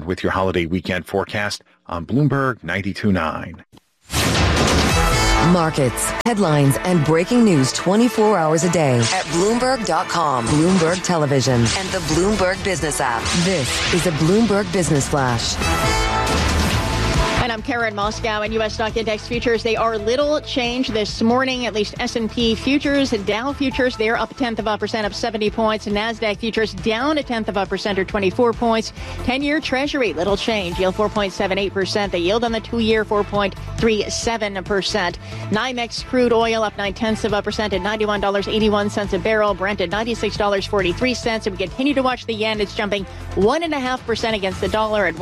with your holiday weekend forecast on Bloomberg 92.9. Markets, headlines, and breaking news 24 hours a day at Bloomberg.com, Bloomberg Television, and the Bloomberg Business app. This is a Bloomberg Business Flash. And I'm Karen Moscow. And U.S. stock index futures, they are little change this morning. At least S&P futures, Dow futures, they're up 0.1%, up 70 points. NASDAQ futures down 0.1% or 24 points. 10-year Treasury, little change. Yield 4.78%. The yield on the 2-year 4.37%. NYMEX crude oil up 0.9% at $91.81 a barrel. Brent at $96.43. And we continue to watch the yen. It's jumping 1.5% against the dollar at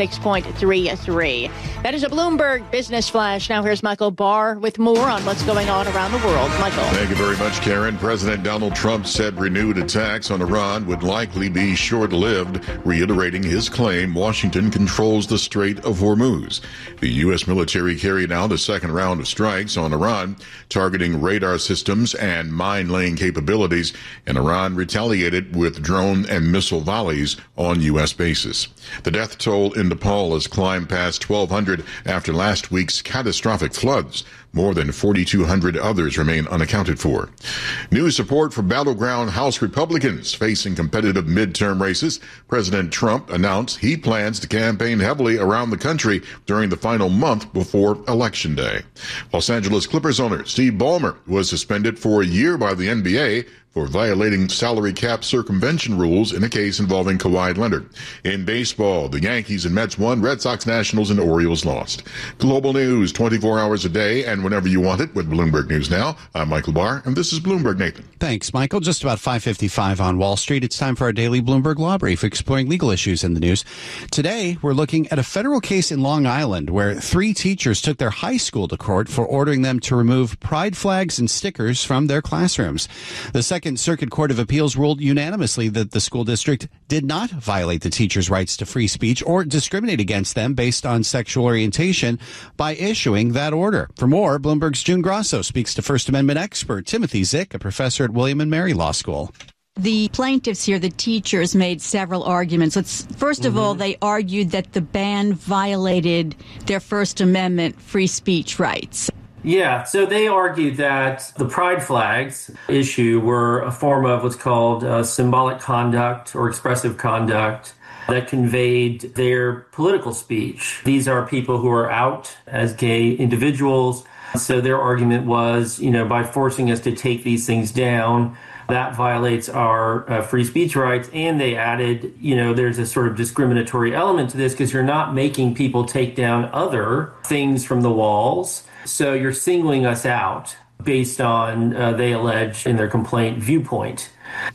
156.33. That is a Bloomberg Business Flash. Now here's Michael Barr with more on what's going on around the world. Michael. Thank you very much, Karen. President Donald Trump said renewed attacks on Iran would likely be short-lived, reiterating his claim Washington controls the Strait of Hormuz. The U.S. military carried out a second round of strikes on Iran, targeting radar systems and mine-laying capabilities, and Iran retaliated with drone and missile volleys on U.S. bases. The death toll in Nepal has climbed past 1,200 after last week's catastrophic floods. More than 4,200 others remain unaccounted for. New support for battleground House Republicans facing competitive midterm races. President Trump announced he plans to campaign heavily around the country during the final month before Election Day. Los Angeles Clippers owner Steve Ballmer was suspended for a year by the NBA for violating salary cap circumvention rules in a case involving Kawhi Leonard. In baseball, the Yankees and Mets won, Red Sox, Nationals, and Orioles lost. Global news 24 hours a day and whenever you want it with Bloomberg News Now. I'm Michael Barr, and this is Bloomberg Nathan. Thanks, Michael. Just about 5:55 on Wall Street. It's time for our daily Bloomberg Law Brief, exploring legal issues in the news. Today, we're looking at a federal case in Long Island where 3 teachers took their high school to court for ordering them to remove pride flags and stickers from their classrooms. The Second Circuit Court of Appeals ruled unanimously that the school district did not violate the teachers' rights to free speech or discriminate against them based on sexual orientation by issuing that order. For more, Bloomberg's June Grosso speaks to First Amendment expert Timothy Zick, a professor at William & Mary Law School. The plaintiffs here, the teachers, made several arguments. First of all, they argued that the ban violated their First Amendment free speech rights. Yeah, so they argued that the pride flags issue were a form of what's called symbolic conduct or expressive conduct that conveyed their political speech. These are people who are out as gay individuals. So their argument was, by forcing us to take these things down, that violates our free speech rights. And they added, there's a sort of discriminatory element to this because you're not making people take down other things from the walls. So you're singling us out based on, they allege in their complaint, viewpoint.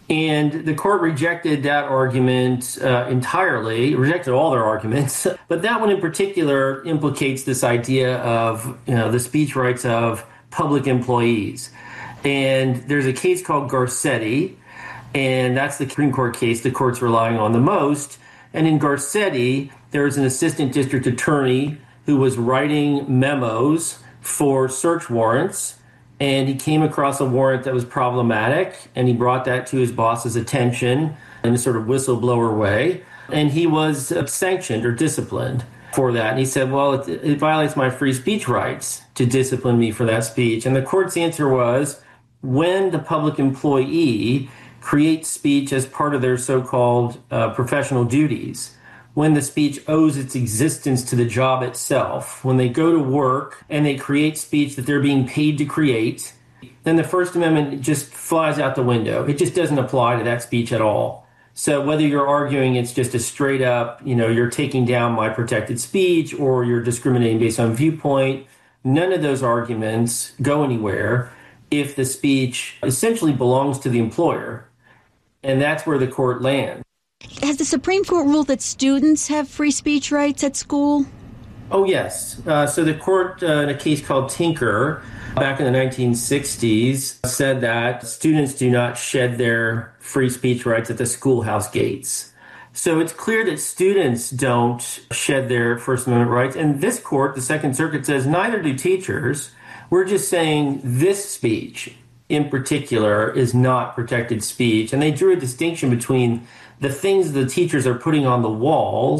And the court rejected that argument entirely, rejected all their arguments. But that one in particular implicates this idea of, the speech rights of public employees. And there's a case called Garcetti, and that's the Supreme Court case the court's relying on the most. And in Garcetti, there was an assistant district attorney who was writing memos for search warrants, and he came across a warrant that was problematic, and he brought that to his boss's attention in a sort of whistleblower way, and he was sanctioned or disciplined for that. And he said, well, it violates my free speech rights to discipline me for that speech. And the court's answer was, when the public employee creates speech as part of their so-called professional duties, when the speech owes its existence to the job itself, when they go to work and they create speech that they're being paid to create, then the First Amendment just flies out the window. It just doesn't apply to that speech at all. So whether you're arguing it's just a straight up, you're taking down my protected speech or you're discriminating based on viewpoint, none of those arguments go anywhere if the speech essentially belongs to the employer. And that's where the court lands. Has the Supreme Court ruled that students have free speech rights at school? Oh, yes. So the court, in a case called Tinker, back in the 1960s, said that students do not shed their free speech rights at the schoolhouse gates. So it's clear that students don't shed their First Amendment rights. And this court, the Second Circuit, says neither do teachers. We're just saying this speech in particular is not protected speech. And they drew a distinction between the things the teachers are putting on the walls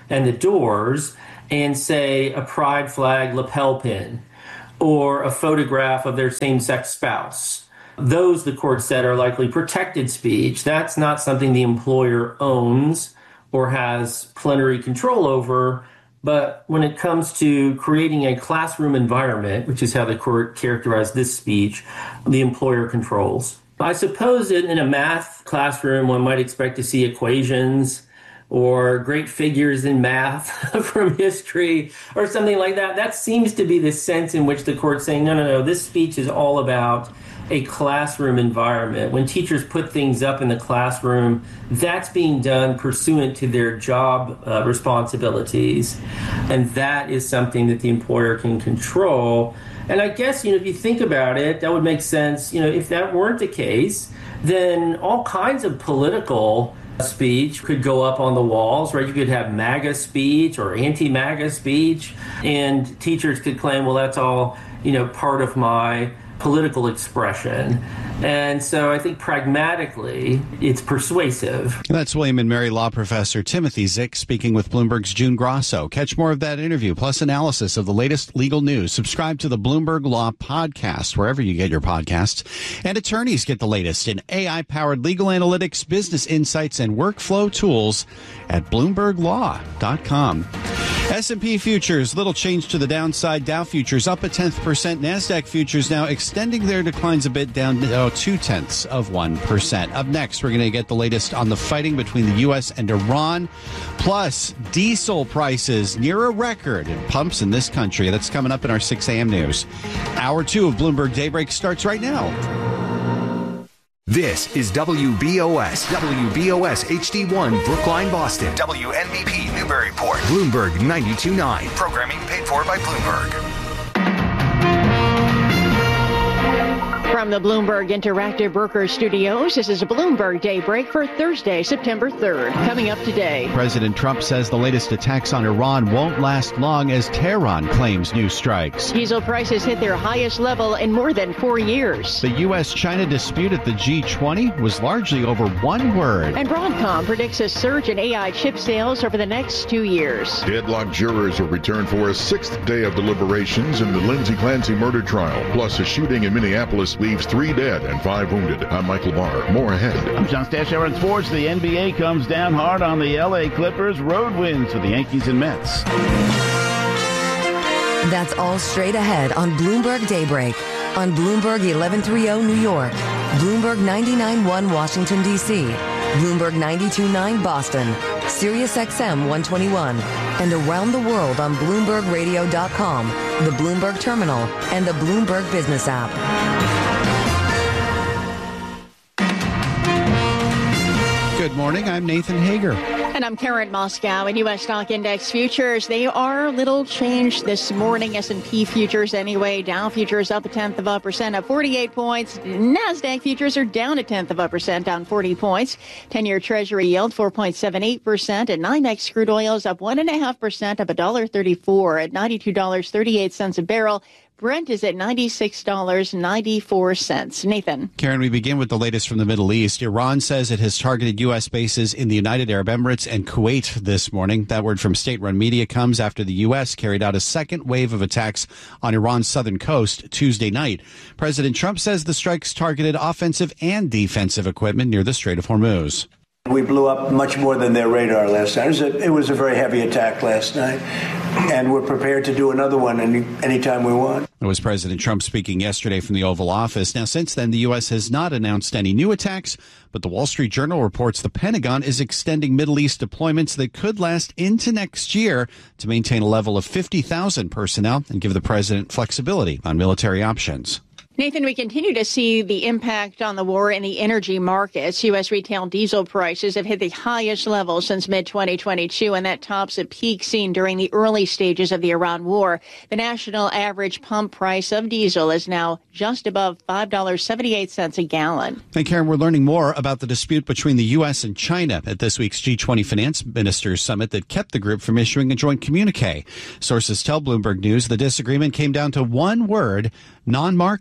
and the doors and say a pride flag lapel pin or a photograph of their same-sex spouse. Those, the court said, are likely protected speech. That's not something the employer owns or has plenary control over. But when it comes to creating a classroom environment, which is how the court characterized this speech, the employer controls. I suppose in a math classroom, one might expect to see equations or great figures in math from history or something like that. That seems to be the sense in which the court's saying, no, this speech is all about a classroom environment. When teachers put things up in the classroom, that's being done pursuant to their job responsibilities. And that is something that the employer can control. And I guess, if you think about it, that would make sense. If that weren't the case, then all kinds of political speech could go up on the walls, right? You could have MAGA speech or anti-MAGA speech, and teachers could claim, well, that's all, part of my political expression. And so I think pragmatically, it's persuasive. That's William and Mary law professor Timothy Zick speaking with Bloomberg's June Grosso. Catch more of that interview, plus analysis of the latest legal news. Subscribe to the Bloomberg Law Podcast, wherever you get your podcasts. And attorneys get the latest in AI-powered legal analytics, business insights, and workflow tools at BloombergLaw.com. S&P futures, little change to the downside. Dow futures up 0.1%. NASDAQ futures now extending their declines a bit down 0.2%. Up next, we're going to get the latest on the fighting between the U.S. and Iran, plus diesel prices near a record in pumps in this country. That's coming up in our 6 a.m. news. Hour 2 of Bloomberg Daybreak starts right now. This is WBOS HD1 Brookline, Boston. WNBP Newburyport. Bloomberg 92.9. Programming paid for by Bloomberg. From the Bloomberg Interactive Broker Studios, this is a Bloomberg Daybreak for Thursday, September 3rd. Coming up today, President Trump says the latest attacks on Iran won't last long as Tehran claims new strikes. Diesel prices hit their highest level in more than 4 years. The U.S.-China dispute at the G20 was largely over one word. And Broadcom predicts a surge in AI chip sales over the next 2 years. Deadlocked jurors will return for a 6th day of deliberations in the Lindsay Clancy murder trial. Plus, a shooting in Minneapolis leaves 3 dead and 5 wounded. I'm Michael Barr. More ahead. I'm John Stashower in sports. The NBA comes down hard on the LA Clippers. Road wins for the Yankees and Mets. That's all straight ahead on Bloomberg Daybreak. On Bloomberg 1130 New York, Bloomberg 99.1 Washington, D.C., Bloomberg 92.9 Boston, Sirius XM 121, and around the world on BloombergRadio.com, the Bloomberg Terminal, and the Bloomberg Business app. Good morning. I'm Nathan Hager. And I'm Karen Moscow. In U.S. stock index futures, they are little changed this morning. S&P futures anyway. Dow futures up 0.1%, up 48 points. NASDAQ futures are down 0.1%, down 40 points. 10-year Treasury yield 4.78%. And NYMEX crude oil is up 1.5%, up $1.34 at $92.38 a barrel. Brent is at $96.94. Nathan. Karen, we begin with the latest from the Middle East. Iran says it has targeted U.S. bases in the United Arab Emirates and Kuwait this morning. That word from state-run media comes after the U.S. carried out a second wave of attacks on Iran's southern coast Tuesday night. President Trump says the strikes targeted offensive and defensive equipment near the Strait of Hormuz. We blew up much more than their radar last night. It was a very heavy attack last night, and we're prepared to do another one anytime we want. It was President Trump speaking yesterday from the Oval Office. Now, since then, the U.S. has not announced any new attacks, but the Wall Street Journal reports the Pentagon is extending Middle East deployments that could last into next year to maintain a level of 50,000 personnel and give the president flexibility on military options. Nathan, we continue to see the impact on the war in the energy markets. U.S. retail diesel prices have hit the highest level since mid-2022, and that tops a peak seen during the early stages of the Iran war. The national average pump price of diesel is now just above $5.78 a gallon. And Karen, we're learning more about the dispute between the U.S. and China at this week's G20 Finance Ministers Summit that kept the group from issuing a joint communique. Sources tell Bloomberg News the disagreement came down to one word: non-market.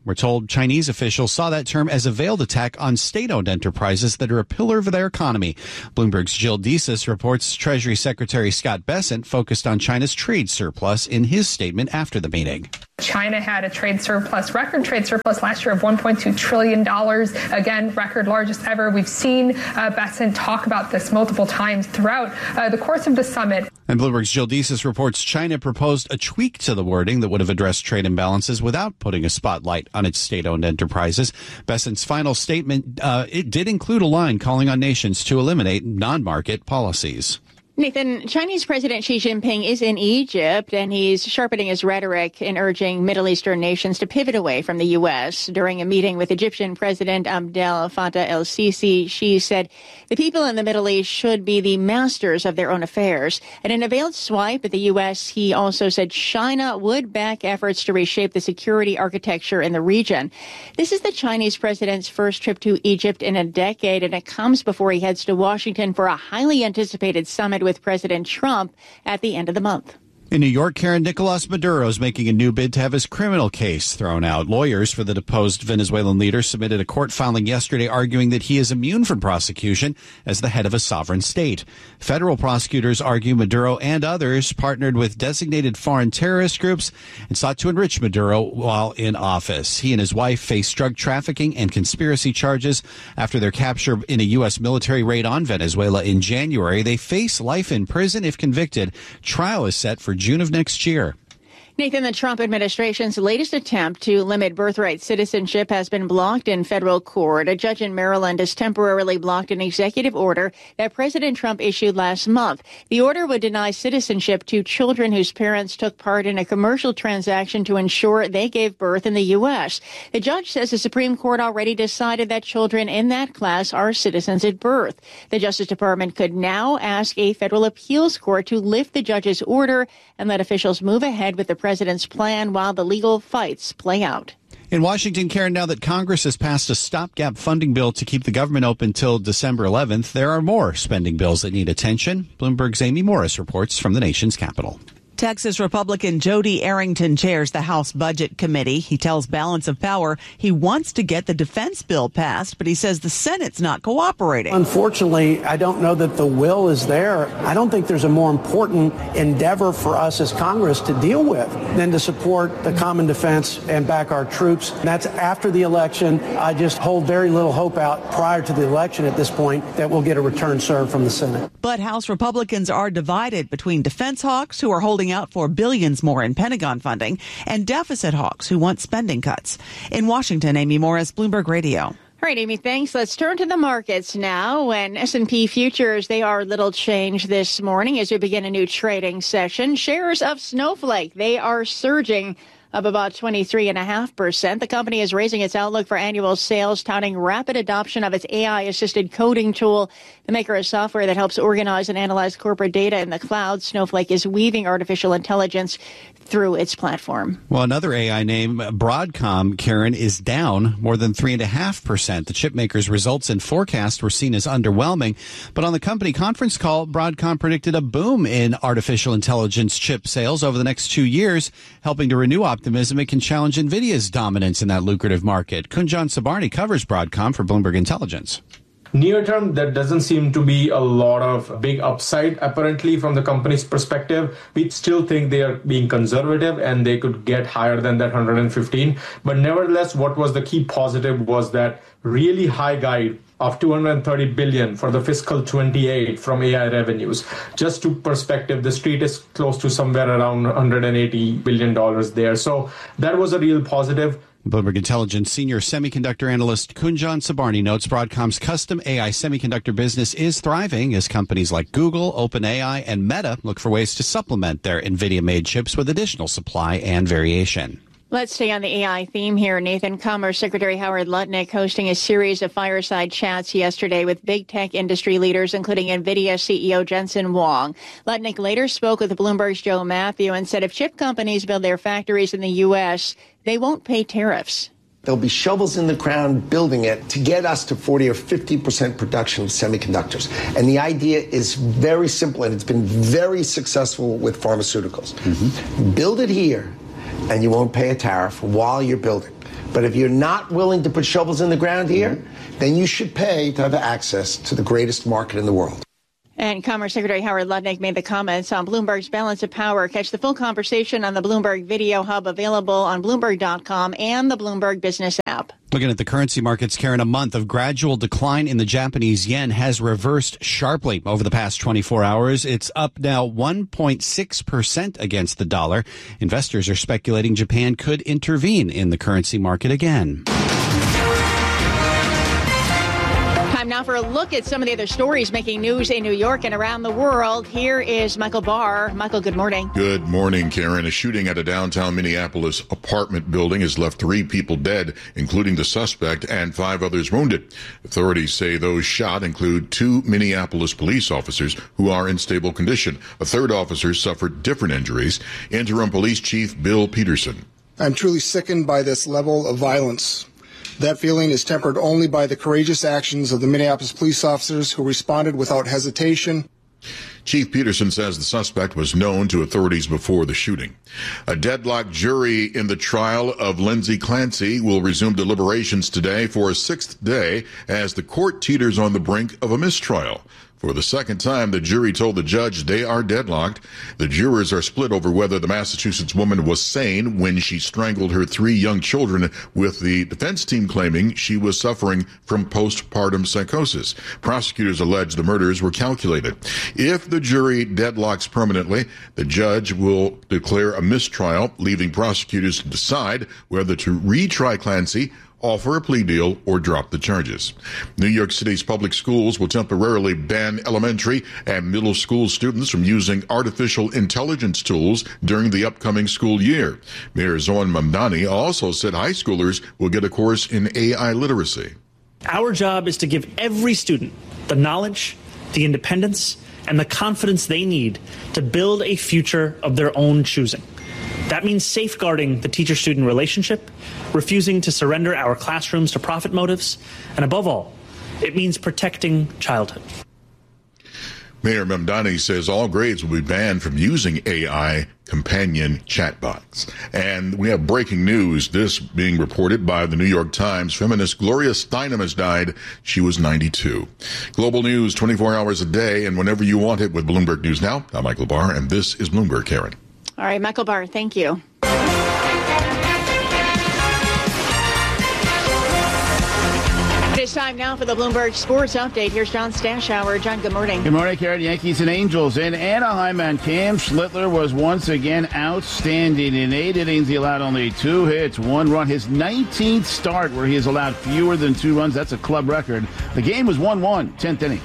We're told Chinese officials saw that term as a veiled attack on state-owned enterprises that are a pillar of their economy. Bloomberg's Jill Desus reports Treasury Secretary Scott Bessent focused on China's trade surplus in his statement after the meeting. China had a trade surplus, record trade surplus last year of $1.2 trillion. Again, record largest ever. We've seen Bessent talk about this multiple times throughout the course of the summit. And Bloomberg's Jill Desus reports China proposed a tweak to the wording that would have addressed trade imbalances without putting a spotlight on its state-owned enterprises. Bessent's final statement, it did include a line calling on nations to eliminate non-market policies. Nathan, Chinese President Xi Jinping is in Egypt, and he's sharpening his rhetoric in urging Middle Eastern nations to pivot away from the U.S. During a meeting with Egyptian President Abdel Fattah el-Sisi, Xi said the people in the Middle East should be the masters of their own affairs. And in a veiled swipe at the U.S., he also said China would back efforts to reshape the security architecture in the region. This is the Chinese president's first trip to Egypt in a decade, and it comes before he heads to Washington for a highly anticipated summit with President Trump at the end of the month. In New York, Karen, Nicolas Maduro is making a new bid to have his criminal case thrown out. Lawyers for the deposed Venezuelan leader submitted a court filing yesterday arguing that he is immune from prosecution as the head of a sovereign state. Federal prosecutors argue Maduro and others partnered with designated foreign terrorist groups and sought to enrich Maduro while in office. He and his wife face drug trafficking and conspiracy charges after their capture in a U.S. military raid on Venezuela in January. They face life in prison if convicted. Trial is set for June of next year. Nathan, the Trump administration's latest attempt to limit birthright citizenship has been blocked in federal court. A judge in Maryland has temporarily blocked an executive order that President Trump issued last month. The order would deny citizenship to children whose parents took part in a commercial transaction to ensure they gave birth in the U.S. The judge says the Supreme Court already decided that children in that class are citizens at birth. The Justice Department could now ask a federal appeals court to lift the judge's order and let officials move ahead with the president's plan while the legal fights play out. In Washington, Karen, now that Congress has passed a stopgap funding bill to keep the government open till December 11th, there are more spending bills that need attention. Bloomberg's Amy Morris reports from the nation's capital. Texas Republican Jody Arrington chairs the House Budget Committee. He tells Balance of Power he wants to get the defense bill passed, but he says the Senate's not cooperating. Unfortunately, I don't know that the will is there. I don't think there's a more important endeavor for us as Congress to deal with than to support the common defense and back our troops. That's after the election. I just hold very little hope out prior to the election at this point that we'll get a return served from the Senate. But House Republicans are divided between defense hawks who are holding out for billions more in Pentagon funding and deficit hawks who want spending cuts. In Washington, Amy Morris, Bloomberg Radio. All right, Amy, thanks. Let's turn to the markets now. And S&P futures, they are little change this morning as we begin a new trading session. Shares of Snowflake, they are surging up about 23.5%. The company is raising its outlook for annual sales, touting rapid adoption of its AI-assisted coding tool. The maker of software that helps organize and analyze corporate data in the cloud, Snowflake is weaving artificial intelligence through its platform. Well, another AI name, Broadcom, Karen, is down more than 3.5%. The chipmaker's results and forecast were seen as underwhelming. But on the company conference call, Broadcom predicted a boom in artificial intelligence chip sales over the next 2 years, helping to renew optimism it can challenge NVIDIA's dominance in that lucrative market. Kunjan Sabarni covers Broadcom for Bloomberg Intelligence. Near term, there doesn't seem to be a lot of big upside, apparently, from the company's perspective. We still think they are being conservative and they could get higher than that 115. But nevertheless, what was the key positive was that really high guide of $230 billion for the fiscal 28 from AI revenues. Just to perspective, the street is close to somewhere around $180 billion there. So that was a real positive. Bloomberg Intelligence senior semiconductor analyst Kunjan Sabarni notes Broadcom's custom AI semiconductor business is thriving as companies like Google, OpenAI, and Meta look for ways to supplement their NVIDIA-made chips with additional supply and variation. Let's stay on the AI theme here. Nathan, Commerce Secretary Howard Lutnick hosting a series of fireside chats yesterday with big tech industry leaders, including NVIDIA CEO Jensen Huang. Lutnick later spoke with Bloomberg's Joe Matthew and said if chip companies build their factories in the U.S., they won't pay tariffs. There'll be shovels in the ground building it to get us to 40 or 50% production of semiconductors. And the idea is very simple, and it's been very successful with pharmaceuticals. Build it here, and you won't pay a tariff while you're building. But if you're not willing to put shovels in the ground here, then you should pay to have access to the greatest market in the world. And Commerce Secretary Howard Lutnick made the comments on Bloomberg's Balance of Power. Catch the full conversation on the Bloomberg Video Hub, available on Bloomberg.com and the Bloomberg Business app. Looking at the currency markets, Karen, a month of gradual decline in the Japanese yen has reversed sharply over the past 24 hours. It's up now 1.6% against the dollar. Investors are speculating Japan could intervene in the currency market again. Time now for a look at some of the other stories making news in New York and around the world. Here is Michael Barr. Michael, good morning. Good morning, Karen. A shooting at a downtown Minneapolis apartment building has left 3 people dead, including the suspect, and 5 others wounded. Authorities say those shot include 2 Minneapolis police officers who are in stable condition. A third officer suffered different injuries. Interim Police Chief Bill Peterson. I'm truly sickened by this level of violence. That feeling is tempered only by the courageous actions of the Minneapolis police officers who responded without hesitation. Chief Peterson says the suspect was known to authorities before the shooting. A deadlocked jury in the trial of Lindsay Clancy will resume deliberations today for a 6th day as the court teeters on the brink of a mistrial. For the second time, the jury told the judge they are deadlocked. The jurors are split over whether the Massachusetts woman was sane when she strangled her 3 young children, with the defense team claiming she was suffering from postpartum psychosis. Prosecutors allege the murders were calculated. If the jury deadlocks permanently, the judge will declare a mistrial, leaving prosecutors to decide whether to retry Clancy, offer a plea deal, or drop the charges. New York City's public schools will temporarily ban elementary and middle school students from using artificial intelligence tools during the upcoming school year. Mayor Zohran Mamdani also said high schoolers will get a course in AI literacy. Our job is to give every student the knowledge, the independence, and the confidence they need to build a future of their own choosing. That means safeguarding the teacher-student relationship, refusing to surrender our classrooms to profit motives, and above all, it means protecting childhood. Mayor Mamdani says all grades will be banned from using AI companion chatbots. And we have breaking news, this being reported by the New York Times. Feminist Gloria Steinem has died. She was 92. Global news 24 hours a day and whenever you want it with Bloomberg News Now. I'm Michael Barr, and this is Bloomberg, Karen. All right, Michael Barr, thank you. It's time now for the Bloomberg Sports Update. Here's John Stashower. John, good morning. Good morning, Karen. Yankees and Angels in Anaheim, and Cam Schlittler was once again outstanding. In 8 innings, he allowed only 2 hits, 1 run. His 19th start where he has allowed fewer than 2 runs. That's a club record. The game was 1-1, 10th inning.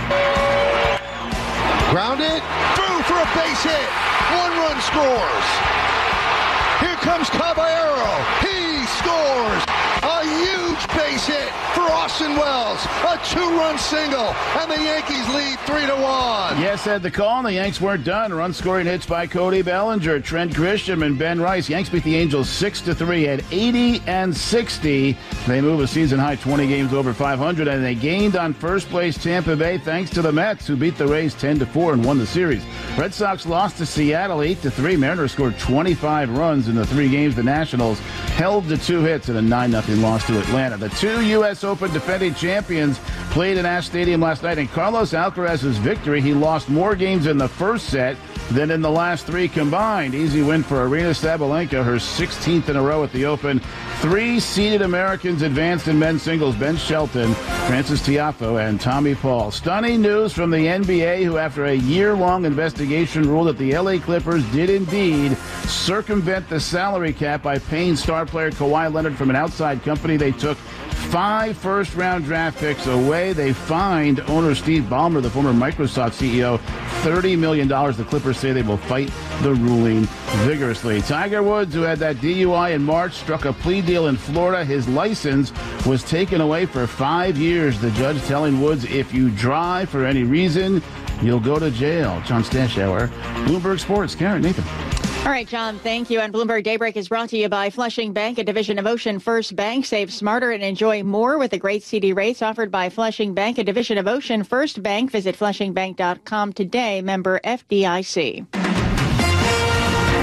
Grounded, through for a base hit. 1 run scores. Here comes Caballero. He scores. A huge base hit for Austin Wells. A 2-run single, and the Yankees lead 3-1. Yes, said the call, and the Yanks weren't done. Run-scoring hits by Cody Bellinger, Trent Grisham, and Ben Rice. Yanks beat the Angels 6-3 at 80 and 60. They move a season-high 20 games over 500, and they gained on first-place Tampa Bay thanks to the Mets, who beat the Rays 10-4 and won the series. Red Sox lost to Seattle 8-3. Mariners scored 25 runs in the 3 games. The Nationals held to 2 hits in a 9-0 loss to Atlanta. The 2 U.S. Open defending champions played in Ash Stadium last night. In Carlos Alcaraz's victory, he lost more games in the first set than in the last 3 combined. Easy win for Aryna Sabalenka, her 16th in a row at the Open. 3 seeded Americans advanced in men's singles: Ben Shelton, Francis Tiafoe, and Tommy Paul. Stunning news from the NBA, who after a year-long investigation ruled that the LA Clippers did indeed circumvent the salary cap by paying star player Kawhi Leonard from an outside company. They took 5 first-round draft picks away. They fined owner Steve Ballmer, the former Microsoft CEO, $30 million. The Clippers say they will fight the ruling vigorously. Tiger Woods, who had that DUI in March, struck a plea deal in Florida. His license was taken away for 5 years. The judge telling Woods, if you drive for any reason, you'll go to jail. John Stashower, Bloomberg Sports. Karen, Nathan. All right, John, thank you. And Bloomberg Daybreak is brought to you by Flushing Bank, a division of Ocean First Bank. Save smarter and enjoy more with the great CD rates offered by Flushing Bank, a division of Ocean First Bank. Visit flushingbank.com today. Member FDIC.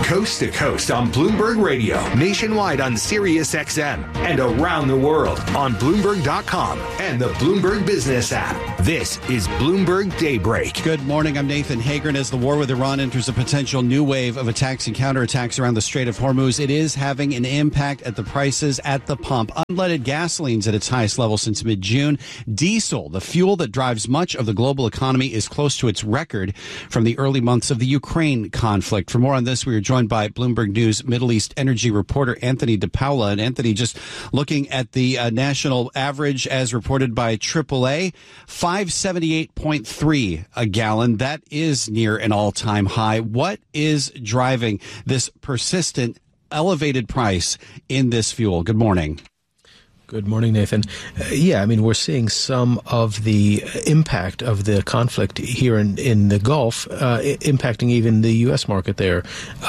coast to coast on Bloomberg Radio, nationwide on Sirius XM, and around the world on Bloomberg.com and the Bloomberg Business app. This is Bloomberg Daybreak. Good morning. I'm Nathan Hagren. As the war with Iran enters a potential new wave of attacks and counterattacks around the Strait of Hormuz, it is having an impact at the prices at the pump. Unleaded gasoline's at its highest level since mid-June. Diesel, the fuel that drives much of the global economy, is close to its record from the early months of the Ukraine conflict. For more on this, we are joined by Bloomberg News Middle East energy reporter Anthony DePaula. And Anthony, just looking at the national average as reported by AAA, 578.3 a gallon. That is near an all-time high. What is driving this persistent elevated price in this fuel? Good morning. Good morning, Nathan. We're seeing some of the impact of the conflict here in the Gulf, impacting even the U.S. market there.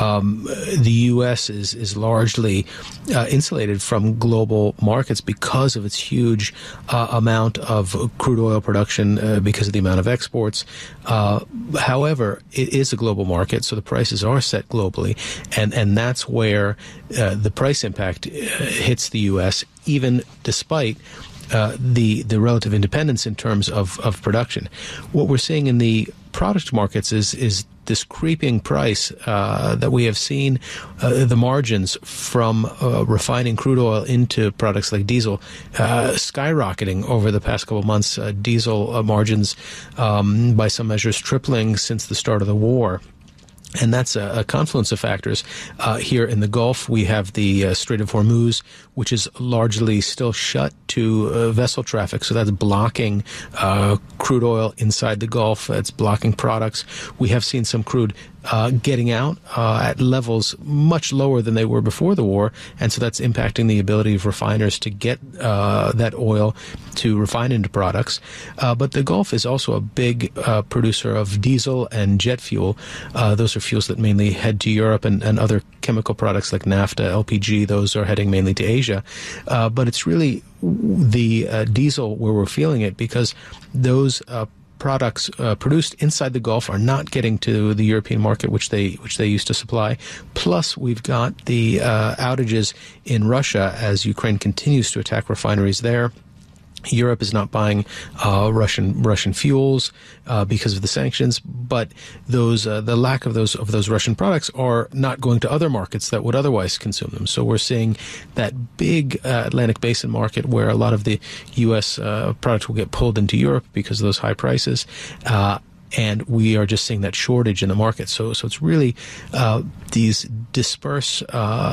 The U.S. is largely insulated from global markets because of its huge amount of crude oil production, because of the amount of exports. However, it is a global market, so the prices are set globally, and that's where the price impact hits the U.S., even despite the relative independence in terms of production. What we're seeing in the product markets is this creeping price that we have seen, the margins from refining crude oil into products like diesel skyrocketing over the past couple of months. Diesel margins, by some measures, tripling since the start of the war. And that's a confluence of factors. Here in the Gulf, we have the Strait of Hormuz, which is largely still shut to vessel traffic. So that's blocking crude oil inside the Gulf. It's blocking products. We have seen some crude getting out at levels much lower than they were before the war. And so that's impacting the ability of refiners to get that oil to refine into products. But the Gulf is also a big producer of diesel and jet fuel. Those are fuels that mainly head to Europe, and other chemical products like naphtha, LPG, those are heading mainly to Asia. But it's really the diesel where we're feeling it, because those products produced inside the Gulf are not getting to the European market, which they used to supply. Plus, we've got the outages in Russia as Ukraine continues to attack refineries there. Europe is not buying Russian fuels because of the sanctions, but the lack of those Russian products are not going to other markets that would otherwise consume them. So we're seeing that big Atlantic Basin market where a lot of the U.S. products will get pulled into Europe because of those high prices. And we are just seeing that shortage in the market. So it's really these disperse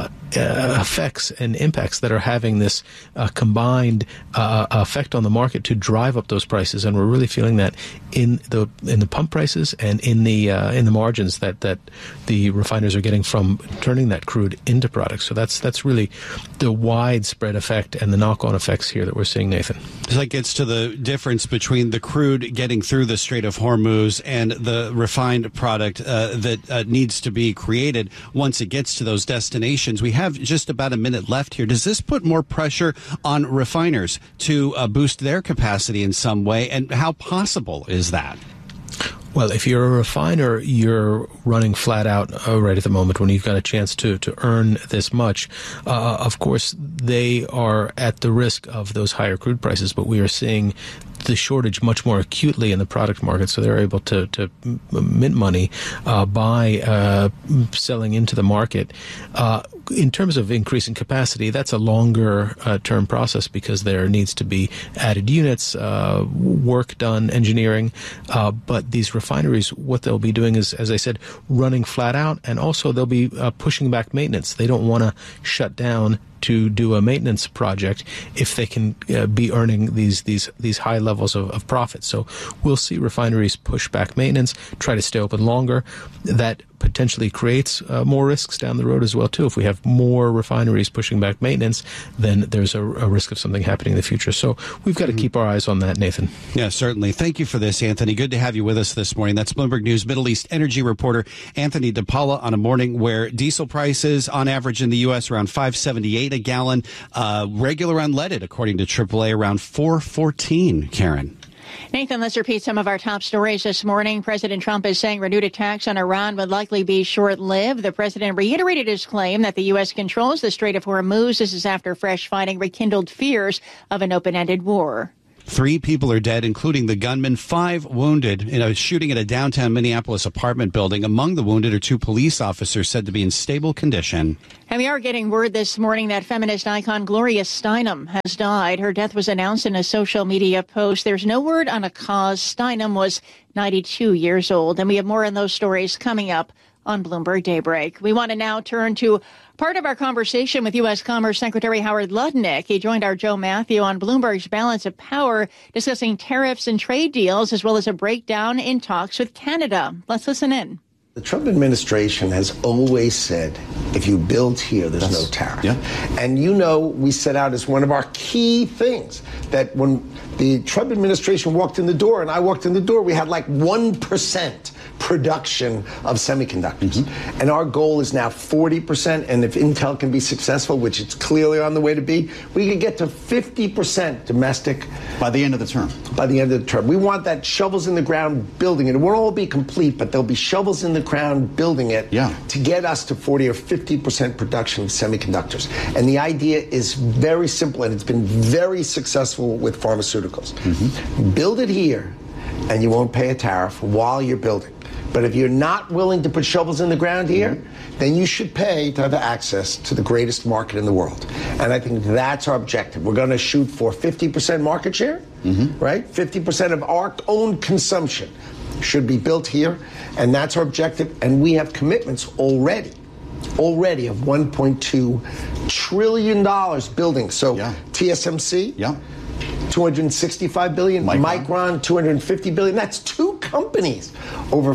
effects and impacts that are having this combined effect on the market to drive up those prices. And we're really feeling that in the pump prices and in the margins that the refiners are getting from turning that crude into products. So that's really the widespread effect and the knock-on effects here that we're seeing, Nathan. So that gets to the difference between the crude getting through the Strait of Hormuz and the refined product that needs to be created once it gets to those destinations. We have just about a minute left here. Does this put more pressure on refiners to boost their capacity in some way? And how possible is that? Well, if you're a refiner, you're running flat out right at the moment when you've got a chance to earn this much. Of course, they are at the risk of those higher crude prices, but we are seeing the shortage much more acutely in the product market, so they're able to mint money by selling into the market. In terms of increasing capacity, that's a longer term process because there needs to be added units, work done, engineering. But these refineries, what they'll be doing is, as I said, running flat out, and also they'll be pushing back maintenance. They don't want to shut down to do a maintenance project if they can be earning these high levels of profit. So we'll see refineries push back maintenance, try to stay open longer. That potentially creates more risks down the road as well, too. If we have more refineries pushing back maintenance, then there's a risk of something happening in the future. So we've got to keep our eyes on that, Nathan. Yeah, certainly. Thank you for this, Anthony. Good to have you with us this morning. That's Bloomberg News Middle East energy reporter Anthony DePaula on a morning where diesel prices on average in the U.S. around $5.78 a gallon, regular unleaded, according to AAA, around $4.14, Karen. Nathan, let's repeat some of our top stories this morning. President Trump is saying renewed attacks on Iran would likely be short-lived. The president reiterated his claim that the U.S. controls the Strait of Hormuz. This is after fresh fighting rekindled fears of an open-ended war. 3 people are dead, including the gunman, 5 wounded in a shooting at a downtown Minneapolis apartment building. Among the wounded are 2 police officers said to be in stable condition. And we are getting word this morning that feminist icon Gloria Steinem has died. Her death was announced in a social media post. There's no word on a cause. Steinem was 92 years old. And we have more on those stories coming up on Bloomberg Daybreak. We want to now turn to part of our conversation with U.S. Commerce Secretary Howard Lutnick. He joined our Joe Matthew on Bloomberg's Balance of Power, discussing tariffs and trade deals, as well as a breakdown in talks with Canada. Let's listen in. The Trump administration has always said, if you build here, there's no tariff. Yeah. And we set out as one of our key things that when the Trump administration walked in the door and I walked in the door, we had like 1% production of semiconductors. Mm-hmm. And our goal is now 40%. And if Intel can be successful, which it's clearly on the way to be, we could get to 50% domestic. By the end of the term. By the end of the term. We want that shovels in the ground building it. It won't all be complete, but there'll be shovels in the ground building it to get us to 40 or 50% production of semiconductors. And the idea is very simple, and it's been very successful with pharmaceuticals. Mm-hmm. Build it here, and you won't pay a tariff while you're building. But if you're not willing to put shovels in the ground here, then you should pay to have access to the greatest market in the world. And I think that's our objective. We're going to shoot for 50% market share, right? 50% of our own consumption should be built here. And that's our objective. And we have commitments already of $1.2 trillion building. So TSMC, $265 billion. Micron, $250 billion. That's 2 companies, over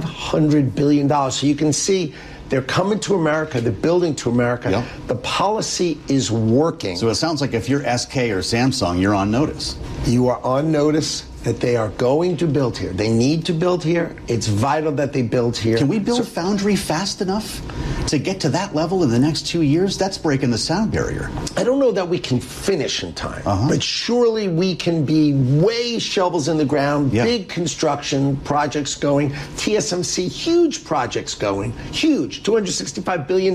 $500 billion. So you can see they're coming to America. They're building to America. The policy is working. So it sounds like if you're SK or Samsung, you're on notice. You are on notice that they are going to build here. They need to build here. It's vital that they build here. Can we build foundry fast enough to get to that level in the next 2 years? That's breaking the sound barrier. I don't know that we can finish in time, but surely we can be way shovels in the ground, big construction projects going, TSMC, huge projects going, huge, $265 billion.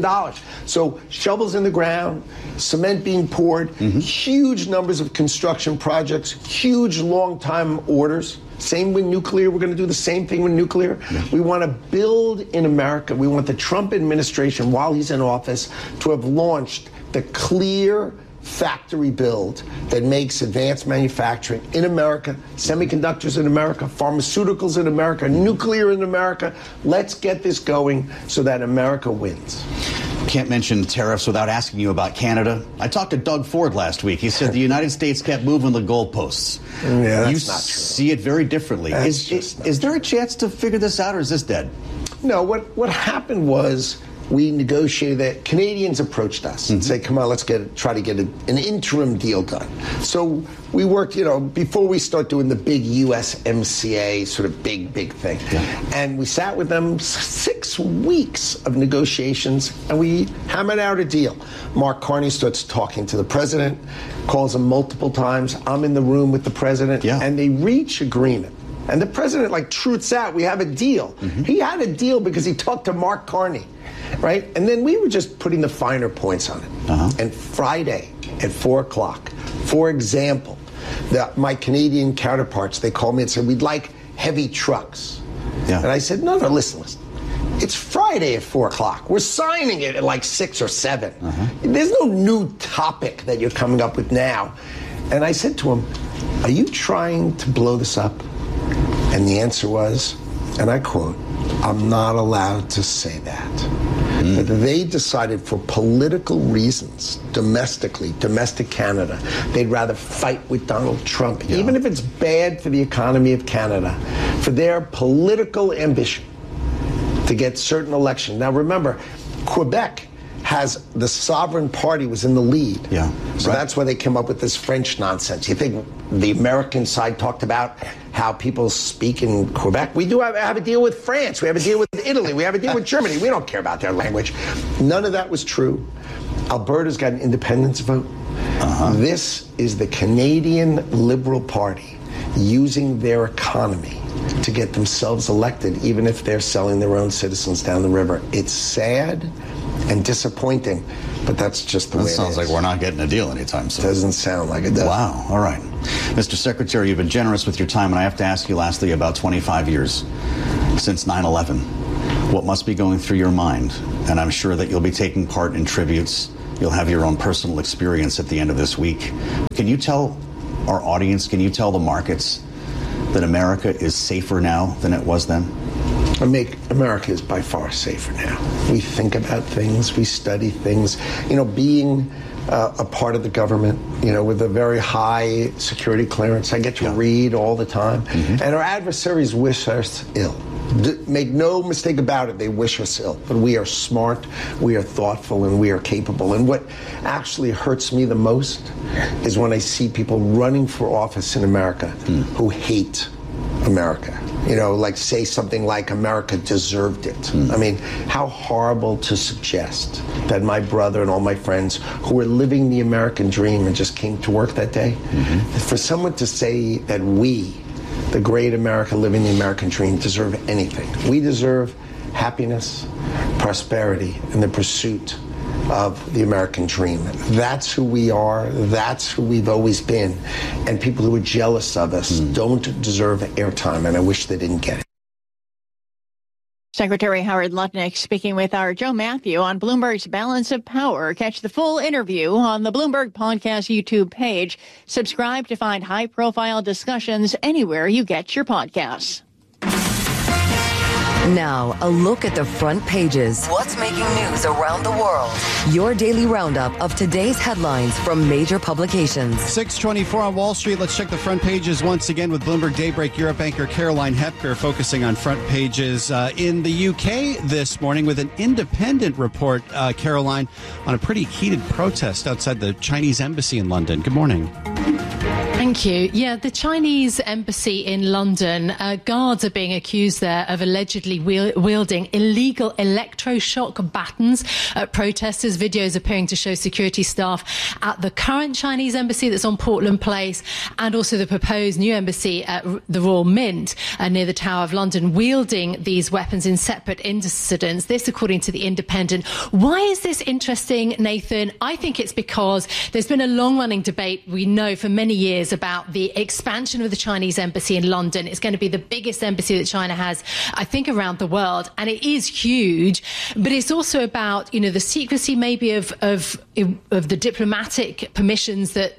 So shovels in the ground, cement being poured, huge numbers of construction projects, huge long-time orders. Same with nuclear. We're going to do the same thing with nuclear. We want to build in America. We want the Trump administration, while he's in office, to have launched the clear factory build that makes advanced manufacturing in America, semiconductors in America, pharmaceuticals in America, nuclear in America. Let's get this going so that America wins. Can't mention tariffs without asking you about Canada. I talked to Doug Ford last week. He said the United States kept moving the goalposts. Yeah, that's you not true. See it very differently. Is there a chance to figure this out, or is this dead? No, what happened was we negotiated that. Canadians approached us and said, come on, let's try to get an interim deal done. So we worked, before we start doing the big USMCA sort of big thing. And we sat with them 6 weeks of negotiations, and we hammered out a deal. Mark Carney starts talking to the president, calls him multiple times. I'm in the room with the president, and they reach agreement. And the president truths out, we have a deal. He had a deal because he talked to Mark Carney. Right? And then we were just putting the finer points on it. And Friday at 4 o'clock, for example, my Canadian counterparts, they called me and said, we'd like heavy trucks. And I said, no, listen. It's Friday at 4 o'clock. We're signing it at 6 or 7. There's no new topic that you're coming up with now. And I said to him, are you trying to blow this up? And the answer was, and I quote, I'm not allowed to say that. But they decided for political reasons, domestic Canada, they'd rather fight with Donald Trump, even if it's bad for the economy of Canada, for their political ambition to get certain elections. Now remember, Quebec has the Sovereign Party was in the lead. So that's why they came up with this French nonsense. You think the American side talked about how people speak in Quebec? We do have a deal with France. We have a deal with Italy. We have a deal with Germany. We don't care about their language. None of that was true. Alberta's got an independence vote. This is the Canadian Liberal Party using their economy to get themselves elected, even if they're selling their own citizens down the river. It's sad and disappointing, but that's just the way it is. That sounds like we're not getting a deal anytime soon. Doesn't sound like it does. Wow. All right. Mr. Secretary, you've been generous with your time, and I have to ask you lastly about 25 years since 9/11. What must be going through your mind? And I'm sure that you'll be taking part in tributes. You'll have your own personal experience at the end of this week. Can you tell our audience, can you tell the markets that America is safer now than it was then? America is by far safer now. We think about things, we study things. You know, being a part of the government, you know, with a very high security clearance, I get to read all the time. Mm-hmm. And our adversaries wish us ill. Make no mistake about it, they wish us ill. But we are smart, we are thoughtful, and we are capable. And what actually hurts me the most is when I see people running for office in America who hate America. You know, like say something like America deserved it. I mean, how horrible to suggest that my brother and all my friends who were living the American dream and just came to work that day, for someone to say that we, the great America living the American dream, deserve anything. We deserve happiness, prosperity, and the pursuit of the American dream. That's who we are. That's who we've always been. And people who are jealous of us don't deserve airtime, and I wish they didn't get it. Secretary Howard Lutnick speaking with our Joe Matthew on Bloomberg's Balance of Power. Catch the full interview on the Bloomberg Podcast YouTube page. Subscribe to find high-profile discussions anywhere you get your podcasts. Now, a look at the front pages. What's making news around the world? Your daily roundup of today's headlines from major publications. 6:24 on Wall Street. Let's check the front pages once again with Bloomberg Daybreak Europe anchor Caroline Hepker focusing on front pages in the UK this morning with an independent report, Caroline, on a pretty heated protest outside the Chinese embassy in London. Good morning. Thank you. Yeah, the Chinese embassy in London, guards are being accused there of allegedly wielding illegal electroshock batons at protesters. Videos appearing to show security staff at the current Chinese embassy that's on Portland Place and also the proposed new embassy at the Royal Mint near the Tower of London wielding these weapons in separate incidents. This, according to The Independent. Why is this interesting, Nathan? I think it's because there's been a long-running debate, we know, for many years about the expansion of the Chinese embassy in London. It's going to be the biggest embassy that China has, I think, around the world. And it is huge. But it's also about, you know, the secrecy maybe of the diplomatic permissions that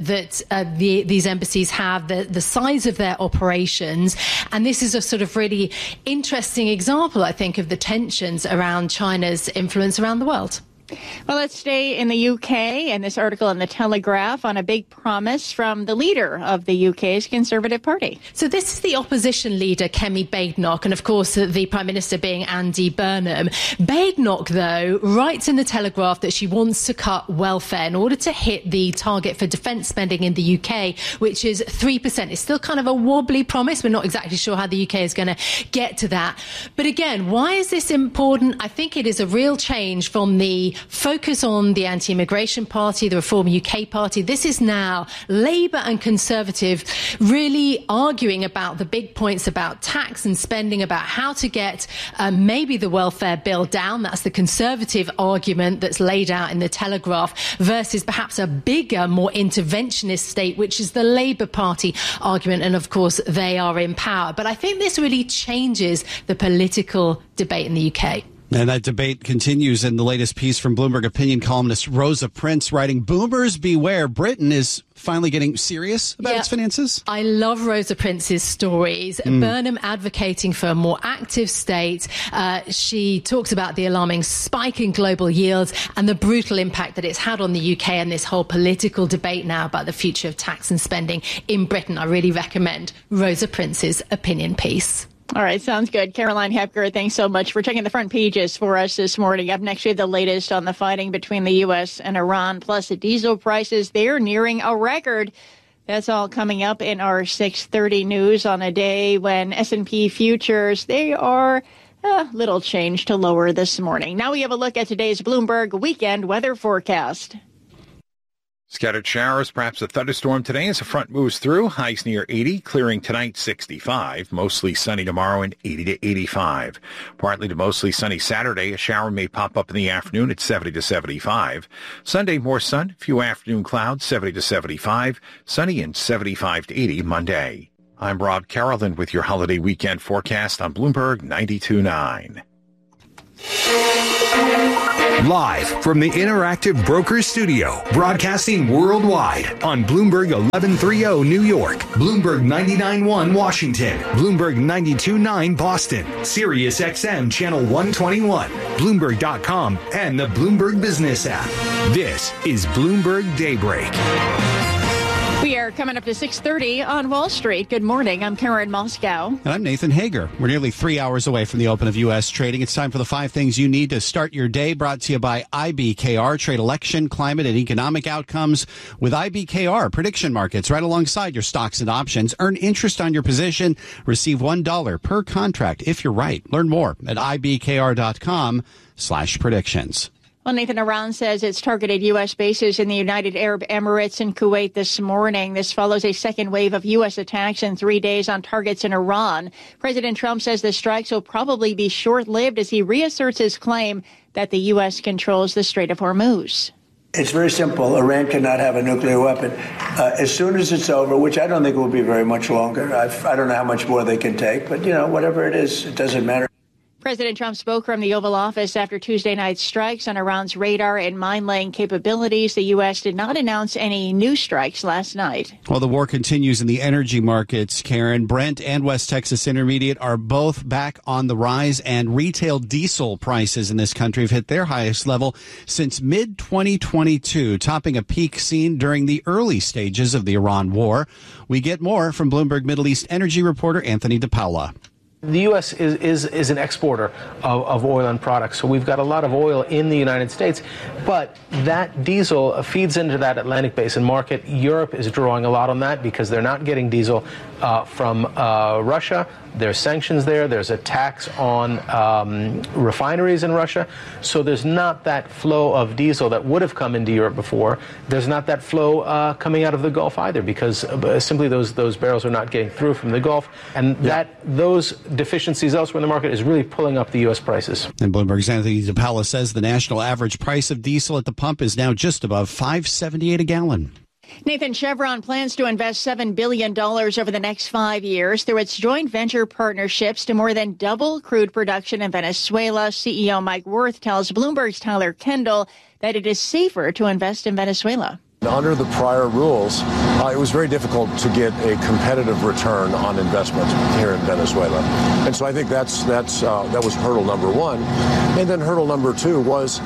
these embassies have, the size of their operations. And this is a sort of really interesting example, I think, of the tensions around China's influence around the world. Well, let's stay in the UK and this article in The Telegraph on a big promise from the leader of the UK's Conservative Party. So this is the opposition leader, Kemi Badenoch, and of course the Prime Minister being Andy Burnham. Badenoch, though, writes in The Telegraph that she wants to cut welfare in order to hit the target for defence spending in the UK, which is 3%. It's still kind of a wobbly promise. We're not exactly sure how the UK is going to get to that. But again, why is this important? I think it is a real change from the focus on the anti-immigration party, the Reform UK party. This is now Labour and Conservative really arguing about the big points about tax and spending, about how to get maybe the welfare bill down. That's the Conservative argument that's laid out in The Telegraph versus perhaps a bigger, more interventionist state, which is the Labour Party argument. And of course, they are in power. But I think this really changes the political debate in the UK. And that debate continues in the latest piece from Bloomberg opinion columnist Rosa Prince writing, Boomers beware, Britain is finally getting serious about its finances. I love Rosa Prince's stories. Burnham advocating for a more active state. She talks about the alarming spike in global yields and the brutal impact that it's had on the UK and this whole political debate now about the future of tax and spending in Britain. I really recommend Rosa Prince's opinion piece. All right, sounds good. Caroline Hepker, thanks so much for checking the front pages for us this morning. Up next, we have the latest on the fighting between the U.S. and Iran, plus the diesel prices. They're nearing a record. That's all coming up in our 6:30 news on a day when S&P futures, they are a little change to lower this morning. Now we have a look at today's Bloomberg weekend weather forecast. Scattered showers, perhaps a thunderstorm today as a front moves through. Highs near 80, clearing tonight 65. Mostly sunny tomorrow and 80 to 85. Partly to mostly sunny Saturday. A shower may pop up in the afternoon at 70 to 75. Sunday, more sun, few afternoon clouds, 70 to 75. Sunny and 75 to 80 Monday. I'm Rob Carolyn with your holiday weekend forecast on Bloomberg 92.9. Live from the Interactive Brokers Studio, broadcasting worldwide on Bloomberg 1130 New York, Bloomberg 99.1 Washington, Bloomberg 92.9 Boston, Sirius XM Channel 121, Bloomberg.com, and the Bloomberg Business app. This is Bloomberg Daybreak. We are coming up to 6:30 on Wall Street. Good morning. I'm Karen Moscow. And I'm Nathan Hager. We're nearly 3 hours away from the open of U.S. trading. It's time for the 5 things you need to start your day, brought to you by IBKR. Trade election, climate, and economic outcomes with IBKR. Prediction markets right alongside your stocks and options. Earn interest on your position. Receive $1 per contract if you're right. Learn more at ibkr.com/predictions. Well, Nathan, Iran says it's targeted U.S. bases in the United Arab Emirates and Kuwait this morning. This follows a second wave of U.S. attacks in 3 days on targets in Iran. President Trump says the strikes will probably be short-lived as he reasserts his claim that the U.S. controls the Strait of Hormuz. It's very simple. Iran cannot have a nuclear weapon. As soon as it's over, which I don't think will be very much longer. I don't know how much more they can take, but, whatever it is, it doesn't matter. President Trump spoke from the Oval Office after Tuesday night's strikes on Iran's radar and mine-laying capabilities. The U.S. did not announce any new strikes last night. Well, the war continues in the energy markets, Karen. Brent and West Texas Intermediate are both back on the rise, and retail diesel prices in this country have hit their highest level since mid-2022, topping a peak seen during the early stages of the Iran war. We get more from Bloomberg Middle East energy reporter Anthony DePaula. The U.S. is an exporter of oil and products, so we've got a lot of oil in the United States, but that diesel feeds into that Atlantic Basin market. Europe is drawing a lot on that because they're not getting diesel from Russia. There's sanctions there. There's a tax on refineries in Russia. So there's not that flow of diesel that would have come into Europe before. There's not that flow coming out of the Gulf either because simply those barrels are not getting through from the Gulf. And those deficiencies elsewhere in the market is really pulling up the U.S. prices. And Bloomberg's Anthony DePaula says the national average price of diesel at the pump is now just above $5.78 a gallon. Nathan, Chevron plans to invest $7 billion over the next 5 years through its joint venture partnerships to more than double crude production in Venezuela. CEO Mike Wirth tells Bloomberg's Tyler Kendall that it is safer to invest in Venezuela. Under the prior rules, it was very difficult to get a competitive return on investment here in Venezuela. And so I think that was hurdle number one. And then hurdle number two was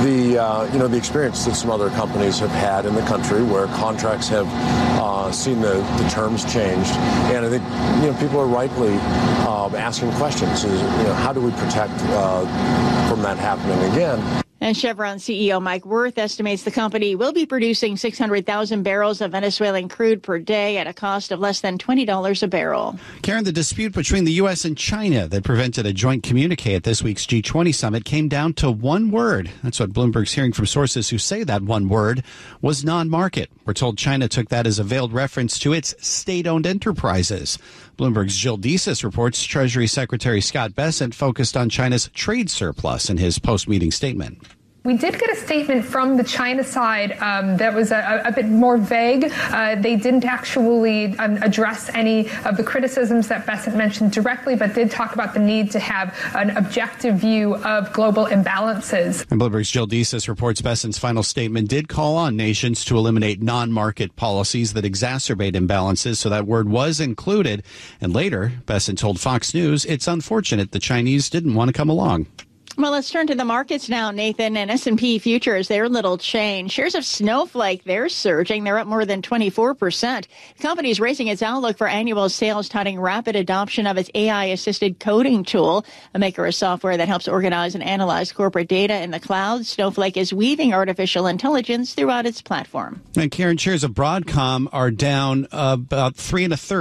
the experience that some other companies have had in the country where contracts have seen the terms changed. And I think people are rightly asking questions. How do we protect from that happening again? And Chevron CEO Mike Wirth estimates the company will be producing 600,000 barrels of Venezuelan crude per day at a cost of less than $20 a barrel. Karen, the dispute between the U.S. and China that prevented a joint communique at this week's G20 summit came down to one word. That's what Bloomberg's hearing from sources who say that one word was non-market. We're told China took that as a veiled reference to its state-owned enterprises. Bloomberg's Jill Desis reports Treasury Secretary Scott Bessent focused on China's trade surplus in his post-meeting statement. We did get a statement from the China side that was a bit more vague. They didn't actually address any of the criticisms that Bessent mentioned directly, but did talk about the need to have an objective view of global imbalances. And Bloomberg's Jill Desis reports Bessent's final statement did call on nations to eliminate non-market policies that exacerbate imbalances, so that word was included. And later, Bessent told Fox News it's unfortunate the Chinese didn't want to come along. Well, let's turn to the markets now, Nathan. And S&P futures, they're little change. Shares of Snowflake, they're surging. They're up more than 24%. The company's raising its outlook for annual sales, touting rapid adoption of its AI-assisted coding tool, a maker of software that helps organize and analyze corporate data in the cloud. Snowflake is weaving artificial intelligence throughout its platform. And Karen, shares of Broadcom are down about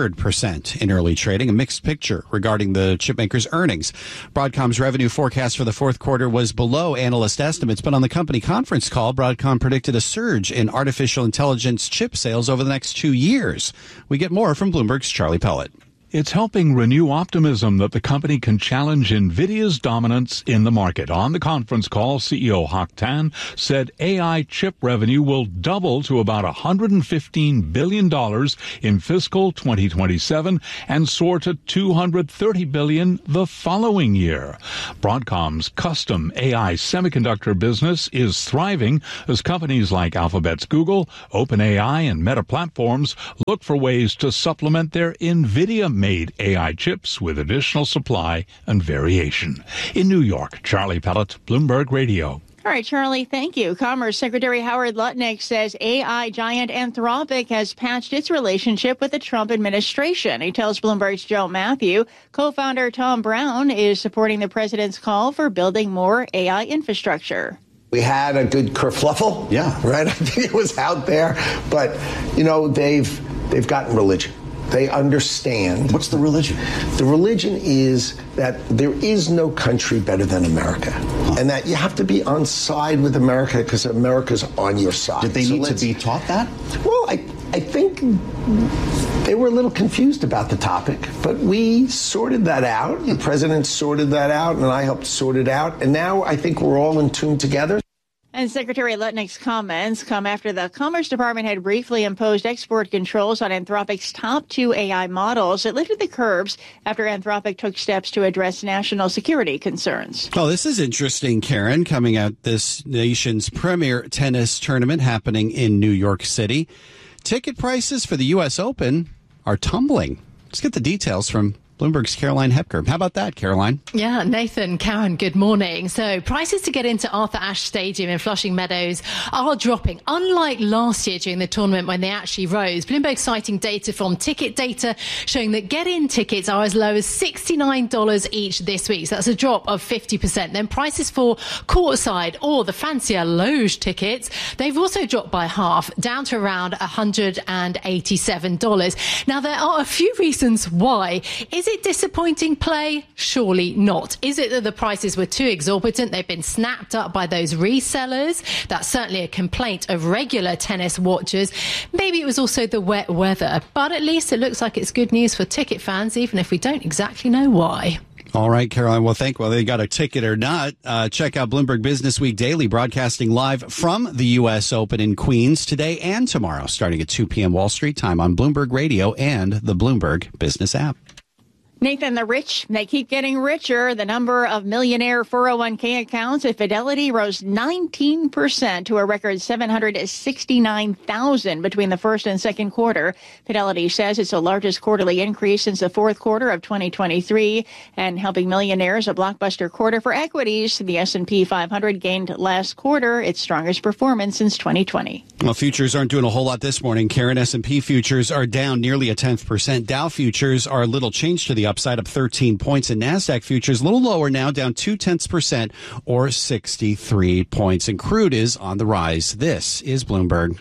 3.33% in early trading, a mixed picture regarding the chipmaker's earnings. Broadcom's revenue forecast for the fourth quarter was below analyst estimates, but on the company conference call, Broadcom predicted a surge in artificial intelligence chip sales over the next 2 years. We get more from Bloomberg's Charlie Pellet. It's helping renew optimism that the company can challenge NVIDIA's dominance in the market. On the conference call, CEO Hock Tan said AI chip revenue will double to about $115 billion in fiscal 2027 and soar to $230 billion the following year. Broadcom's custom AI semiconductor business is thriving as companies like Alphabet's Google, OpenAI, and Meta Platforms look for ways to supplement their NVIDIA made AI chips with additional supply and variation. In New York, Charlie Pellet, Bloomberg Radio. All right, Charlie, thank you. Commerce Secretary Howard Lutnick says AI giant Anthropic has patched its relationship with the Trump administration. He tells Bloomberg's Joe Matthew co-founder Tom Brown is supporting the president's call for building more AI infrastructure. We had a good kerfluffle. Yeah. Right? I think it was out there. But, you know, they've gotten religion. They understand. What's the religion? The religion is that there is no country better than America. And that you have to be on side with America because America's on your side. Did they need to be taught that? Well, I think they were a little confused about the topic, but we sorted that out. The president sorted that out, and I helped sort it out. And now I think we're all in tune together. And Secretary Lutnick's comments come after the Commerce Department had briefly imposed export controls on Anthropic's top 2 AI models. It lifted the curbs after Anthropic took steps to address national security concerns. Oh, this is interesting, Karen, coming out this nation's premier tennis tournament happening in New York City. Ticket prices for the U.S. Open are tumbling. Let's get the details from Bloomberg's Caroline Hepker. How about that, Caroline? Yeah, Nathan, Karen, good morning. So prices to get into Arthur Ashe Stadium in Flushing Meadows are dropping, unlike last year during the tournament when they actually rose. Bloomberg citing data from Ticket Data showing that get-in tickets are as low as $69 each this week. So that's a drop of 50%. Then prices for courtside or the fancier loge tickets, they've also dropped by half, down to around $187. Now, there are a few reasons why. Is it disappointing play? Surely not. Is it that the prices were too exorbitant? They've been snapped up by those resellers. That's certainly a complaint of regular tennis watchers. Maybe it was also the wet weather, but at least it looks like it's good news for ticket fans, even if we don't exactly know why. All right, Caroline. Well, whether they got a ticket or not, check out Bloomberg Business Week Daily, broadcasting live from the U.S. Open in Queens today and tomorrow, starting at 2 p.m. Wall Street time on Bloomberg Radio and the Bloomberg Business app. Nathan, the rich, they keep getting richer. The number of millionaire 401k accounts at Fidelity rose 19% to a record 769,000 between the first and second quarter. Fidelity says it's the largest quarterly increase since the fourth quarter of 2023. And helping millionaires, a blockbuster quarter for equities. The S&P 500 gained last quarter its strongest performance since 2020. Well, futures aren't doing a whole lot this morning. Karen, S&P futures are down nearly 0.1%. Dow futures are a little changed to the upside, up 13 points, and NASDAQ futures a little lower now, down 0.2% or 63 points. And crude is on the rise. This is Bloomberg.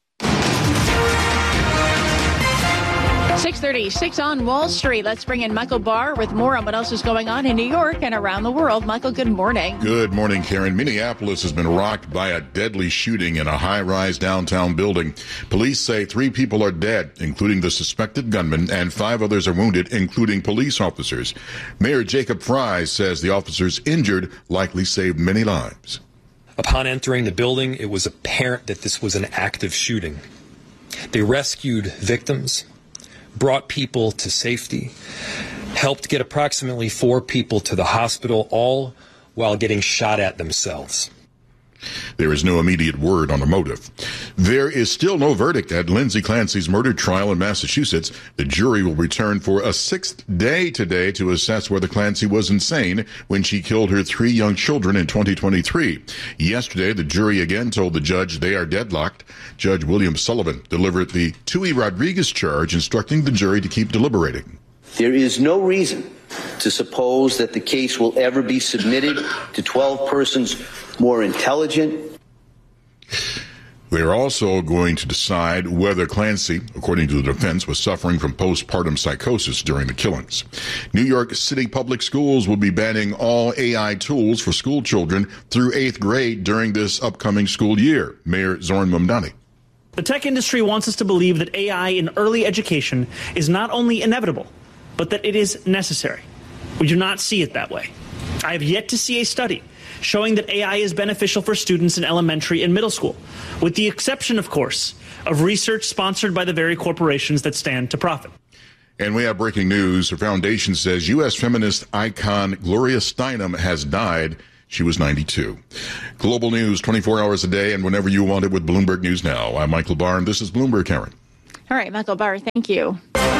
6:36 on Wall Street. Let's bring in Michael Barr with more on what else is going on in New York and around the world. Michael, good morning. Good morning, Karen. Minneapolis has been rocked by a deadly shooting in a high-rise downtown building. Police say 3 people are dead, including the suspected gunman, and 5 others are wounded, including police officers. Mayor Jacob Fry says the officers injured likely saved many lives. Upon entering the building, it was apparent that this was an active shooting. They rescued victims, brought people to safety, helped get approximately 4 people to the hospital, all while getting shot at themselves. There is no immediate word on a motive. There is still no verdict at Lindsay Clancy's murder trial in Massachusetts. The jury will return for a 6th day today to assess whether Clancy was insane when she killed her 3 young children in 2023. Yesterday, the jury again told the judge they are deadlocked. Judge William Sullivan delivered the Tui Rodriguez charge, instructing the jury to keep deliberating. There is no reason to suppose that the case will ever be submitted to 12 persons more intelligent. They are also going to decide whether Clancy, according to the defense, was suffering from postpartum psychosis during the killings. New York City Public Schools will be banning all AI tools for school children through 8th grade during this upcoming school year. Mayor Zoran Mamdani. The tech industry wants us to believe that AI in early education is not only inevitable, but that it is necessary. We do not see it that way. I have yet to see a study showing that AI is beneficial for students in elementary and middle school, with the exception, of course, of research sponsored by the very corporations that stand to profit. And we have breaking news. Her foundation says U.S. feminist icon Gloria Steinem has died. She was 92. Global news 24 hours a day and whenever you want it with Bloomberg News Now. I'm Michael Barr, and this is Bloomberg, Karen. All right, Michael Barr, thank you.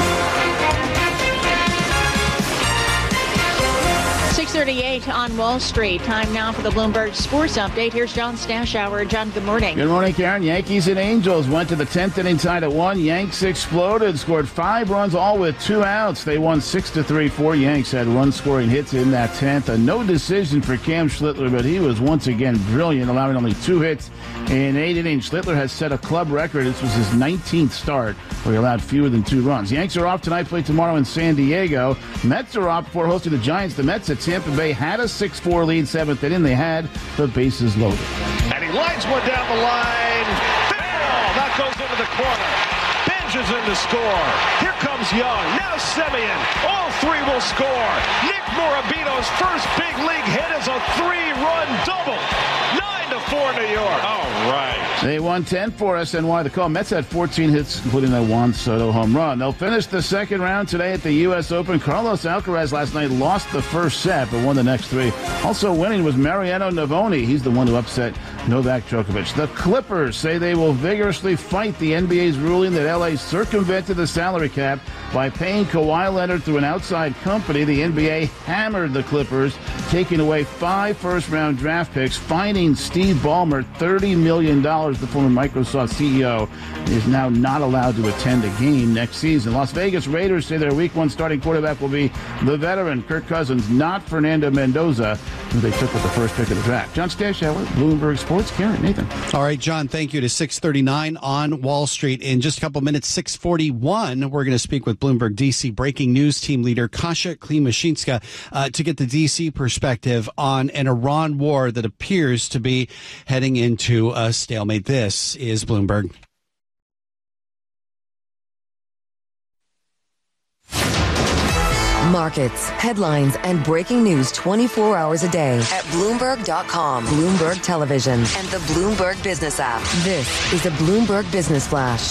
6:38 on Wall Street. Time now for the Bloomberg Sports Update. Here's John Stashower. John, good morning. Good morning, Karen. Yankees and Angels went to the 10th inning tied at 1. Yanks exploded, scored 5 runs, all with 2 outs. They won 6-3. 4 Yanks had run-scoring hits in that 10th. A no decision for Cam Schlittler, but he was once again brilliant, allowing only 2 hits in 8 innings. Schlittler has set a club record. This was his 19th start, where he allowed fewer than 2 runs. Yanks are off tonight, play tomorrow in San Diego. Mets are off before hosting the Giants. The Mets at Tampa Bay had a 6-4 lead, 7th inning. They had the bases loaded. And he lines one down the line. Ball, that goes into the corner. Binges in to score. Here comes Young. Now Semien. All 3 will score. Nick Morabito's first big league hit is a 3-run double. 9-4 New York. All right. They won 10-4 SNY. The call. Mets had 14 hits, including that Juan Soto home run. They'll finish the second round today at the U.S. Open. Carlos Alcaraz last night lost the first set, but won the next 3. Also winning was Mariano Navoni. He's the one who upset Novak Djokovic. The Clippers say they will vigorously fight the NBA's ruling that L.A. circumvented the salary cap by paying Kawhi Leonard through an outside company. The NBA hammered the Clippers, taking away 5 first-round draft picks, fining Steve Ballmer $30 million. The former Microsoft CEO is now not allowed to attend a game next season. Las Vegas Raiders say their Week 1 starting quarterback will be the veteran Kirk Cousins, not Fernando Mendoza, who they took with the first pick of the draft. John Stashower, Bloomberg Sports. Karen, Nathan. All right, John, thank you. To 6:39 on Wall Street. In just a couple minutes, 6:41, we're going to speak with Bloomberg D.C. breaking news team leader Kasia Klimashinska to get the D.C. perspective on an Iran war that appears to be heading into a stalemate. This is Bloomberg. Markets, headlines, and breaking news 24 hours a day at Bloomberg.com, Bloomberg Television, and the Bloomberg Business app. This is a Bloomberg Business Flash.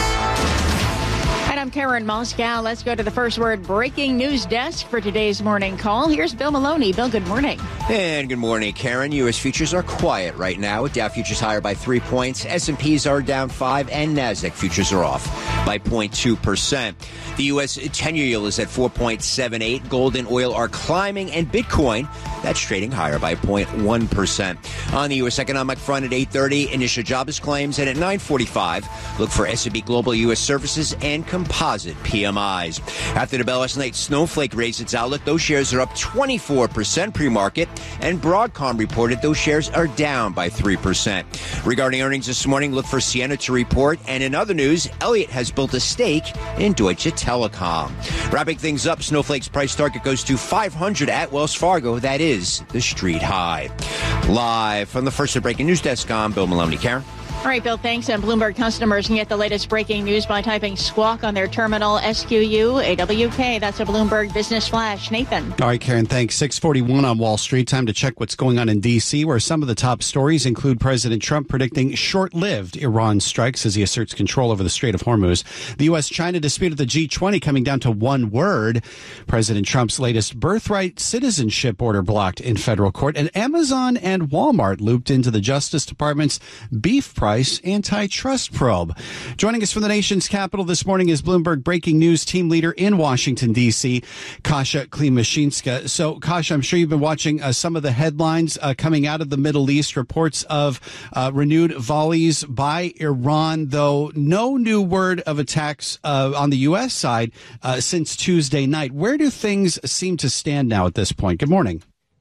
And I'm Karen Moscow. Let's go to the First Word breaking news desk for today's morning call. Here's Bill Maloney. Bill, good morning. And good morning, Karen. U.S. futures are quiet right now, with Dow futures higher by 3 points. S&Ps are down 5, and NASDAQ futures are off by 0.2%. The U.S. 10-year yield is at 4.78. Gold and oil are climbing, and Bitcoin, that's trading higher by 0.1%. On the U.S. economic front at 8:30, initial jobless claims, and at 9:45, look for S&P Global U.S. Services and composite PMIs. After the bell last night, Snowflake raised its outlook. Those shares are up 24% pre-market, and Broadcom reported those shares are down by 3%. Regarding earnings this morning, look for Ciena to report, and in other news, Elliott has built a stake in Deutsche Telekom. Wrapping things up, Snowflake's price target goes to $500 at Wells Fargo. That is the street high. Live from the First Breaking News Desk, I'm Bill Maloney. Karen? All right, Bill, thanks. And Bloomberg customers can get the latest breaking news by typing Squawk on their terminal, SQUAWK. That's a Bloomberg Business Flash. Nathan. All right, Karen, thanks. 6:41 on Wall Street. Time to check what's going on in D.C., where some of the top stories include President Trump predicting short-lived Iran strikes as he asserts control over the Strait of Hormuz. The U.S.-China dispute at the G20 coming down to one word. President Trump's latest birthright citizenship order blocked in federal court. And Amazon and Walmart looped into the Justice Department's beef price antitrust probe. Joining us from the nation's capital this morning is Bloomberg breaking news team leader in Washington, D.C., Kasia Klimashinska. So, Kasia, I'm sure you've been watching some of the headlines coming out of the Middle East, reports of renewed volleys by Iran, though no new word of attacks on the U.S. side since Tuesday night. Where do things seem to stand now at this point? Good morning.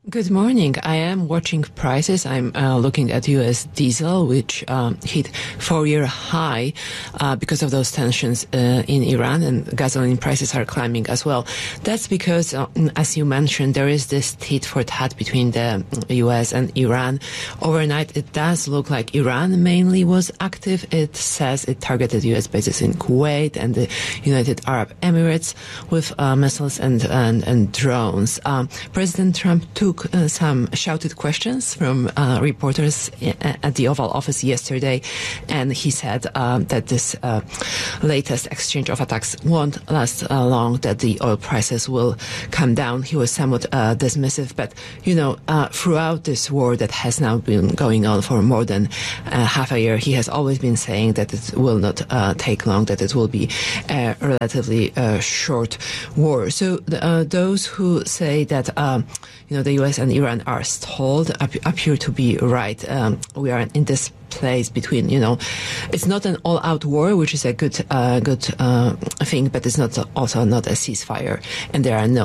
Good morning. I am watching prices. I'm looking at U.S. diesel, which hit 4-year high because of those tensions in Iran, and gasoline prices are climbing as well. That's because, as you mentioned, there is this tit for tat between the U.S. and Iran. Overnight, it does look like Iran mainly was active. It says it targeted U.S. bases in Kuwait and the United Arab Emirates with missiles and drones. President Trump took some shouted questions from reporters at the Oval Office yesterday, and he said that this latest exchange of attacks won't last long, that the oil prices will come down. He was somewhat dismissive, but, throughout this war that has now been going on for more than half a year, he has always been saying that it will not take long, that it will be a relatively short war. So those who say that, the U.S. and Iran are stalled appear to be right. We are in this place between, it's not an all-out war, which is a good thing, but it's also not a ceasefire, and there are no